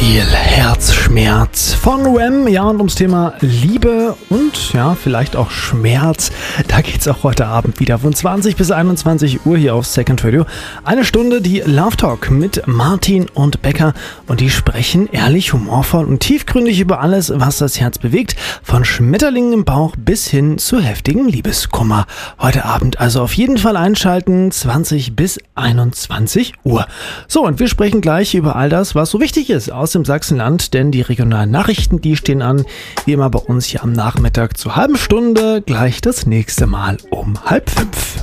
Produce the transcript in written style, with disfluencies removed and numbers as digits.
viel Herzschmerz von Wham, ja, und ums Thema Liebe und ja, vielleicht auch Schmerz. Da geht's auch heute Abend wieder von 20 bis 21 Uhr hier auf Second Radio. Eine Stunde die Love Talk mit Martin und Becker und die sprechen ehrlich, humorvoll und tiefgründig über alles, was das Herz bewegt, von Schmetterlingen im Bauch bis hin zu heftigem Liebeskummer. Heute Abend also auf jeden Fall einschalten, 20 bis 21 Uhr. So, und wir sprechen gleich über all das, was so wichtig ist aus dem Sachsenland, denn die regionalen Nachrichten, die stehen an, wie immer bei uns hier am Nachmittag zur halben Stunde, gleich das nächste Mal um 4:30.